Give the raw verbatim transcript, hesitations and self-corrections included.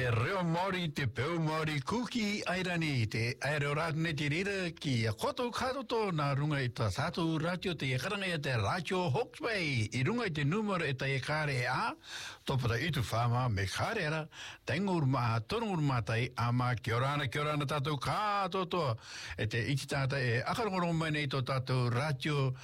Te reo mori, te peu mori, kuki airani, te aeroratne te rira ki a koto karoto na runga i ta satu ratio te ekaranga i te ratio Hawke's i runga i te numero e ta e kare a, topata i tu whama me kare ara, tengur maa, tongur matai, ama kia orana, kia orana tātou kātoto, e te iti tāta e akarongorongo mai nei tō tātou ratio